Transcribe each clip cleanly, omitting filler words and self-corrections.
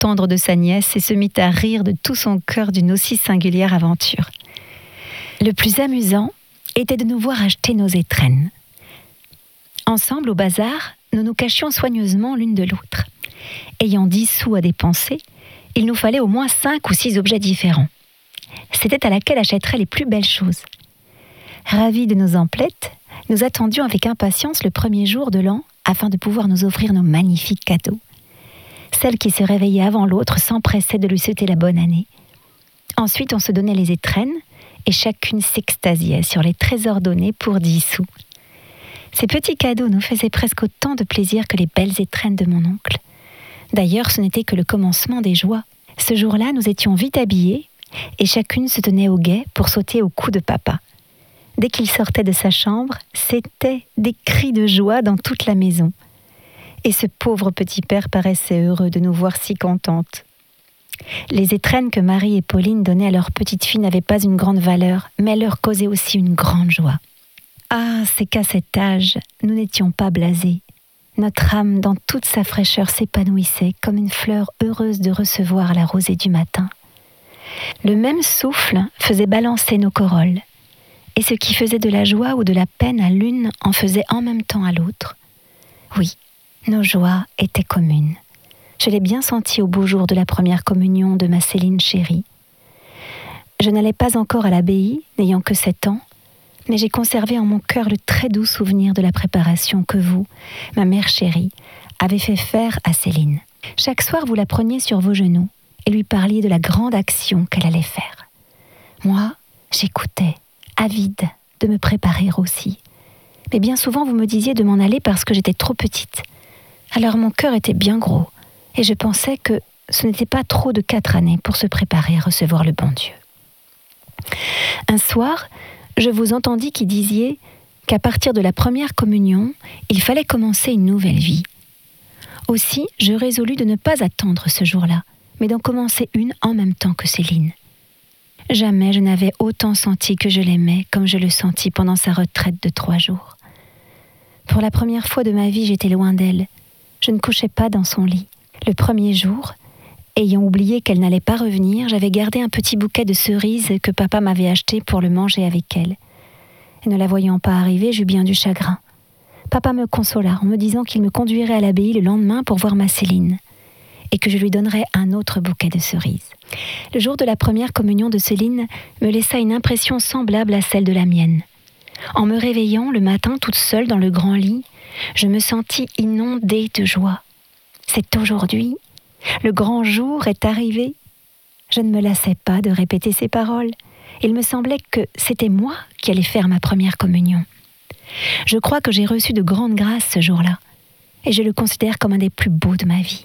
tendre de sa nièce et se mit à rire de tout son cœur d'une aussi singulière aventure. Le plus amusant était de nous voir acheter nos étrennes. Ensemble, au bazar, nous nous cachions soigneusement l'une de l'autre. Ayant 10 sous à dépenser, il nous fallait au moins 5 ou 6 objets différents. C'était à laquelle achèterait les plus belles choses. Ravis de nos emplettes, nous attendions avec impatience le premier jour de l'an afin de pouvoir nous offrir nos magnifiques cadeaux. Celle qui se réveillait avant l'autre s'empressait de lui souhaiter la bonne année. Ensuite, on se donnait les étrennes et chacune s'extasiait sur les trésors donnés pour 10 sous. Ces petits cadeaux nous faisaient presque autant de plaisir que les belles étrennes de mon oncle. D'ailleurs, ce n'était que le commencement des joies. Ce jour-là, nous étions vite habillés et chacune se tenait au guet pour sauter au cou de papa. Dès qu'il sortait de sa chambre, c'était des cris de joie dans toute la maison. Et ce pauvre petit père paraissait heureux de nous voir si contentes. Les étrennes que Marie et Pauline donnaient à leur petite fille n'avaient pas une grande valeur, mais elles leur causaient aussi une grande joie. Ah, c'est qu'à cet âge, nous n'étions pas blasés. Notre âme, dans toute sa fraîcheur, s'épanouissait comme une fleur heureuse de recevoir la rosée du matin. Le même souffle faisait balancer nos corolles, et ce qui faisait de la joie ou de la peine à l'une en faisait en même temps à l'autre. Oui, nos joies étaient communes. Je l'ai bien senti au beau jour de la première communion de ma Céline chérie. Je n'allais pas encore à l'abbaye, n'ayant que 7 ans, mais j'ai conservé en mon cœur le très doux souvenir de la préparation que vous, ma mère chérie, avez fait faire à Céline. Chaque soir, vous la preniez sur vos genoux et lui parliez de la grande action qu'elle allait faire. Moi, j'écoutais, avide de me préparer aussi. Mais bien souvent, vous me disiez de m'en aller parce que j'étais trop petite. Alors mon cœur était bien gros et je pensais que ce n'était pas trop de 4 années pour se préparer à recevoir le bon Dieu. Un soir, je vous entendis qui disiez qu'à partir de la première communion, il fallait commencer une nouvelle vie. Aussi, je résolus de ne pas attendre ce jour-là, mais d'en commencer une en même temps que Céline. Jamais je n'avais autant senti que je l'aimais comme je le sentis pendant sa retraite de 3 jours. Pour la première fois de ma vie, j'étais loin d'elle. Je ne couchais pas dans son lit. Le premier jour, ayant oublié qu'elle n'allait pas revenir, j'avais gardé un petit bouquet de cerises que papa m'avait acheté pour le manger avec elle. Et ne la voyant pas arriver, j'eus bien du chagrin. Papa me consola en me disant qu'il me conduirait à l'abbaye le lendemain pour voir ma Céline et que je lui donnerais un autre bouquet de cerises. Le jour de la première communion de Céline me laissa une impression semblable à celle de la mienne. En me réveillant le matin toute seule dans le grand lit, je me sentis inondée de joie. C'est aujourd'hui. Le grand jour est arrivé. Je ne me lassais pas de répéter ces paroles. Il me semblait que c'était moi qui allais faire ma première communion. Je crois que j'ai reçu de grandes grâces ce jour-là, et je le considère comme un des plus beaux de ma vie.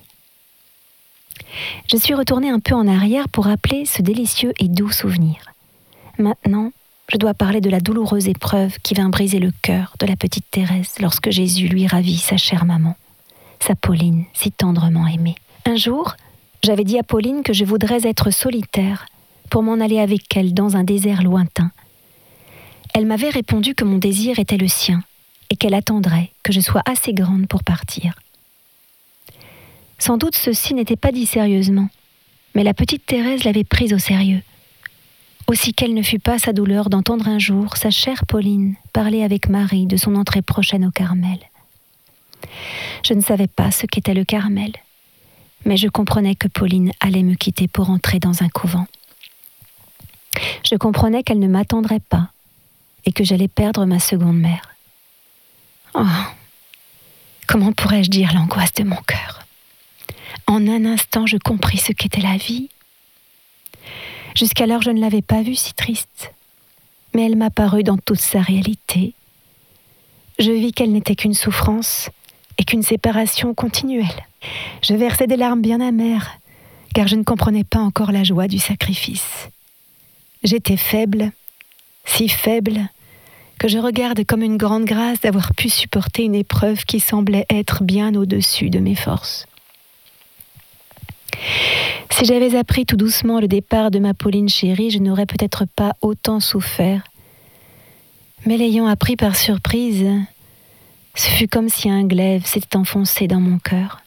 Je suis retournée un peu en arrière pour rappeler ce délicieux et doux souvenir. Maintenant, je dois parler de la douloureuse épreuve qui vint briser le cœur de la petite Thérèse lorsque Jésus lui ravit sa chère maman, sa Pauline si tendrement aimée. Un jour, j'avais dit à Pauline que je voudrais être solitaire pour m'en aller avec elle dans un désert lointain. Elle m'avait répondu que mon désir était le sien et qu'elle attendrait que je sois assez grande pour partir. Sans doute ceci n'était pas dit sérieusement, mais la petite Thérèse l'avait prise au sérieux. Aussi quelle ne fut pas sa douleur d'entendre un jour sa chère Pauline parler avec Marie de son entrée prochaine au Carmel. Je ne savais pas ce qu'était le Carmel, mais je comprenais que Pauline allait me quitter pour entrer dans un couvent. Je comprenais qu'elle ne m'attendrait pas et que j'allais perdre ma seconde mère. Oh, comment pourrais-je dire l'angoisse de mon cœur ? En un instant, je compris ce qu'était la vie. Jusqu'alors, je ne l'avais pas vue si triste, mais elle m'apparut dans toute sa réalité. Je vis qu'elle n'était qu'une souffrance et qu'une séparation continuelle. Je versais des larmes bien amères, car je ne comprenais pas encore la joie du sacrifice. J'étais faible, si faible, que je regarde comme une grande grâce d'avoir pu supporter une épreuve qui semblait être bien au-dessus de mes forces. Si j'avais appris tout doucement le départ de ma Pauline chérie, je n'aurais peut-être pas autant souffert. Mais l'ayant appris par surprise, ce fut comme si un glaive s'était enfoncé dans mon cœur.